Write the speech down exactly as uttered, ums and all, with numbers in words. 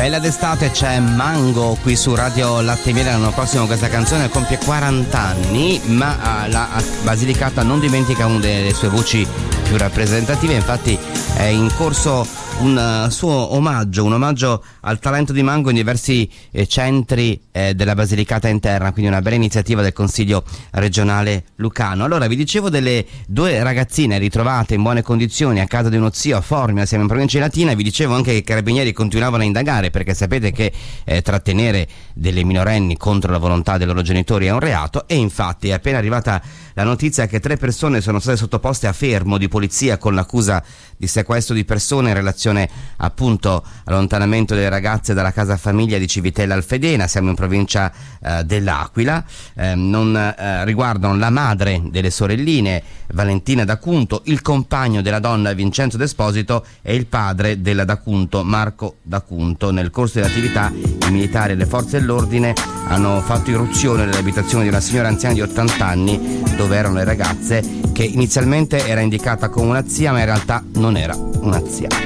Bella d'estate, c'è Mango qui su Radio Latte e Miele. L'anno prossimo questa canzone compie quaranta anni, ma la Basilicata non dimentica una delle sue voci più rappresentative. Infatti è in corso un uh, suo omaggio, un omaggio al talento di Mango in diversi eh, centri eh, della Basilicata interna, quindi una bella iniziativa del Consiglio regionale lucano. Allora, vi dicevo delle due ragazzine ritrovate in buone condizioni a casa di uno zio a Formia, siamo in provincia di Latina. Vi dicevo anche che i carabinieri continuavano a indagare, perché sapete che eh, trattenere delle minorenni contro la volontà dei loro genitori è un reato, e infatti è appena arrivata la notizia che tre persone sono state sottoposte a fermo di polizia con l'accusa di sequestro di persone in relazione appunto all'allontanamento delle ragazze dalla casa famiglia di Civitella Alfedena. Siamo in provincia eh, dell'Aquila. Eh, non eh, riguardano la madre delle sorelline Valentina D'Acunto, il compagno della donna Vincenzo D'Esposito e il padre della D'Acunto, Marco D'Acunto. Nel corso dell'attività i militari e le forze dell'ordine hanno fatto irruzione nell'abitazione di una signora anziana di ottanta anni dove erano le ragazze, che inizialmente era indicata come una zia ma in realtà non era una zia.